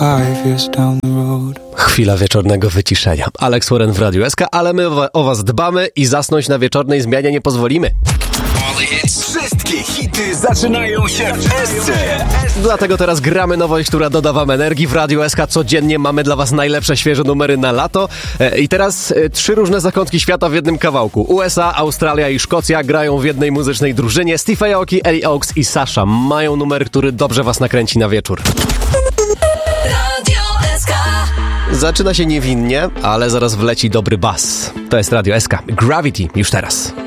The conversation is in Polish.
5 years down the road. Chwila wieczornego wyciszenia. Alex Warren w Radiu SK, ale my o was dbamy i zasnąć na wieczornej zmianie nie pozwolimy. Wszystkie hity zaczynają się w SC. Dlatego teraz gramy nowość, która doda wam energii. W Radiu SK codziennie mamy dla was najlepsze, świeże numery na lato. I teraz 3 różne zakątki świata w jednym kawałku. USA, Australia i Szkocja grają w jednej muzycznej drużynie. Steve Aoki, Ellie Oaks i Sasha mają numer, który dobrze was nakręci na wieczór. Zaczyna się niewinnie, ale zaraz wleci dobry bas. To jest Radio SK. Gravity już teraz.